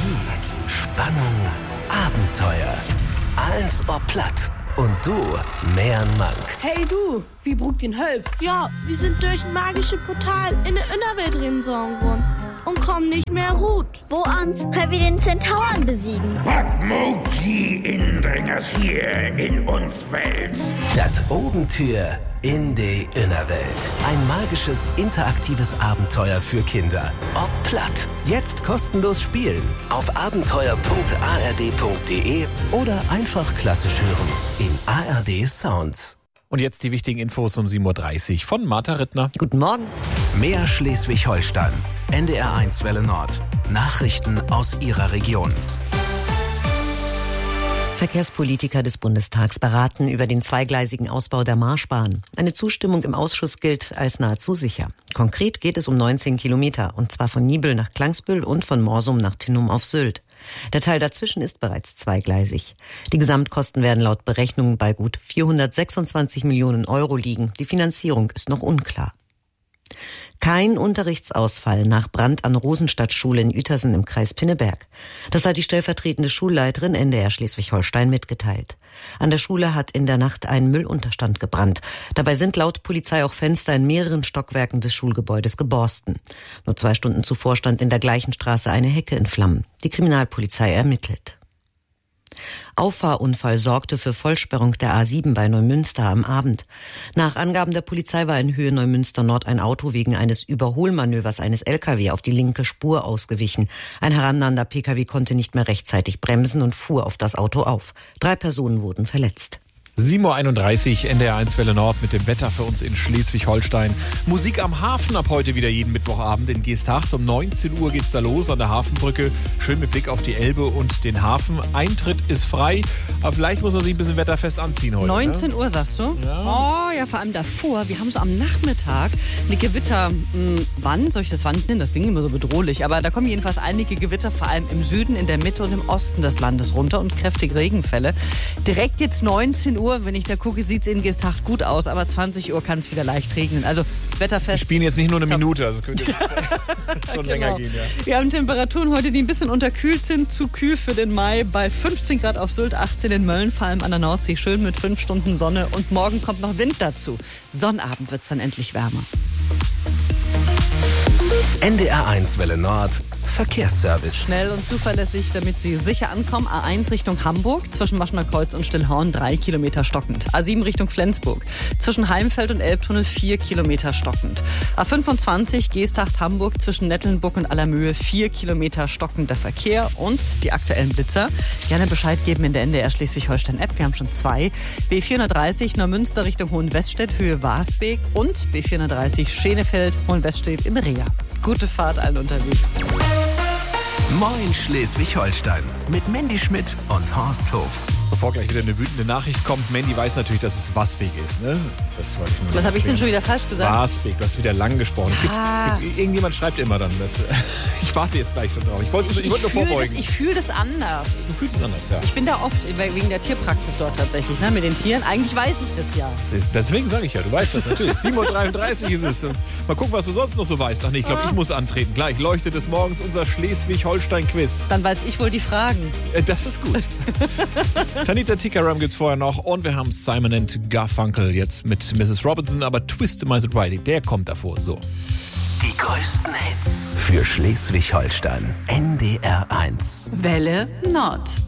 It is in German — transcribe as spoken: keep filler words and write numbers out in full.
Magie, Spannung, Abenteuer. Alles ob platt. Und du, mehr Mank. Hey du, wie brugt den Hölp? Ja, wir sind durch ein magisches Portal in der Innerwelt reinsagen worden und kommen nicht mehr gut. Wo ans können wir den Zentauren besiegen? Was mogt die Indringers hier in uns Welt? Das Obentür in die Innerwelt. Ein magisches, interaktives Abenteuer für Kinder. Ob platt. Jetzt kostenlos spielen. Auf abenteuer punkt a r d punkt d e oder einfach klassisch hören. In A R D Sounds. Und jetzt die wichtigen Infos um sieben Uhr dreißig von Martha Rittner. Guten Morgen. Mehr Schleswig-Holstein. N D R eins Welle Nord. Nachrichten aus Ihrer Region. Verkehrspolitiker des Bundestags beraten über den zweigleisigen Ausbau der Marschbahn. Eine Zustimmung im Ausschuss gilt als nahezu sicher. Konkret geht es um neunzehn Kilometer, und zwar von Niebel nach Klangsbüll und von Morsum nach Tinnum auf Sylt. Der Teil dazwischen ist bereits zweigleisig. Die Gesamtkosten werden laut Berechnungen bei gut vierhundertsechsundzwanzig Millionen Euro liegen. Die Finanzierung ist noch unklar. Kein Unterrichtsausfall nach Brand an Rosenstadt-Schule in Uetersen im Kreis Pinneberg. Das hat die stellvertretende Schulleiterin N D R Schleswig-Holstein mitgeteilt. An der Schule hat in der Nacht ein Müllunterstand gebrannt. Dabei sind laut Polizei auch Fenster in mehreren Stockwerken des Schulgebäudes geborsten. Nur zwei Stunden zuvor stand in der gleichen Straße eine Hecke in Flammen. Die Kriminalpolizei ermittelt. Auffahrunfall sorgte für Vollsperrung der A sieben bei Neumünster am Abend. Nach Angaben der Polizei war in Höhe Neumünster Nord ein Auto wegen eines Überholmanövers eines L K W auf die linke Spur ausgewichen. Ein herannahender P K W konnte nicht mehr rechtzeitig bremsen und fuhr auf das Auto auf. Drei Personen wurden verletzt. sieben Uhr einunddreißig, N D R eins Welle Nord mit dem Wetter für uns in Schleswig-Holstein. Musik am Hafen ab heute wieder jeden Mittwochabend in Geesthacht. Um neunzehn Uhr geht's da los an der Hafenbrücke. Schön mit Blick auf die Elbe und den Hafen. Eintritt ist frei, aber vielleicht muss man sich ein bisschen wetterfest anziehen heute. neunzehn ne? Uhr sagst du? Ja. Oh ja, vor allem davor. Wir haben so am Nachmittag eine Gewitterwand. Soll ich das Wand nennen? Das klingt immer so bedrohlich. Aber da kommen jedenfalls einige Gewitter, vor allem im Süden, in der Mitte und im Osten des Landes runter und kräftige Regenfälle. Direkt jetzt neunzehn Uhr. Wenn ich da gucke, sieht es in Geesthacht gut aus, aber zwanzig Uhr kann es wieder leicht regnen. Also wetterfest. Wir spielen jetzt nicht nur eine Minute, also es könnte schon Genau. länger gehen. Ja. Wir haben Temperaturen heute, die ein bisschen unterkühlt sind, zu kühl für den Mai. Bei fünfzehn Grad auf Sylt, achtzehn in Mölln, vor allem an der Nordsee, schön mit fünf Stunden Sonne. Und morgen kommt noch Wind dazu. Sonnabend wird es dann endlich wärmer. N D R eins Welle Nord. Verkehrsservice. Schnell und zuverlässig, damit Sie sicher ankommen. A eins Richtung Hamburg, zwischen Maschener Kreuz und Stillhorn drei Kilometer stockend. A sieben Richtung Flensburg, zwischen Heimfeld und Elbtunnel vier Kilometer stockend. A fünfundzwanzig Geesthacht Hamburg, zwischen Nettelnburg und Allermöhe vier Kilometer stockender Verkehr. Und die aktuellen Blitzer. Gerne Bescheid geben in der N D R Schleswig-Holstein-App. Wir haben schon zwei. B vierhundertdreißig Neumünster Richtung Hohenweststedt, Höhe Wasbeek. Und B vierhundertdreißig Schenefeld, Hohenweststedt in Rea. Gute Fahrt allen unterwegs. Moin Schleswig-Holstein mit Mandy Schmidt und Horst Hof. Bevor gleich wieder eine wütende Nachricht kommt, Mandy weiß natürlich, dass es Wasbeek ist, ne? Das wollte ich nur Was habe ich denn erzählen. schon wieder falsch gesagt? Wasbeek, du hast wieder lang gesprochen. Es Gibt, Ah. gibt, irgendjemand schreibt immer dann das. Ich warte jetzt gleich schon drauf. Ich wollte, ich, Ich wollte nur fühle das, vorbeugen. ich fühl das anders. Du fühlst es anders, ja. Ich bin da oft wegen der Tierpraxis dort tatsächlich, ne, mit den Tieren. Eigentlich weiß ich das ja. Das ist, deswegen sage ich ja, du weißt das natürlich. sieben Uhr dreiunddreißig ist es. Und mal gucken, was du sonst noch so weißt. Ach nee, ich glaube, ich muss antreten. Gleich leuchtet es morgens unser Schleswig-Holstein-Quiz. Dann weiß ich wohl die Fragen. Äh, Das ist gut. Tanita Tikaram gibt's vorher noch. Und wir haben Simon and Garfunkel jetzt mit Missus Robinson. Aber Twist My Sobriety, der kommt davor. So. Die größten Hits für Schleswig-Holstein. N D R eins. Welle Nord.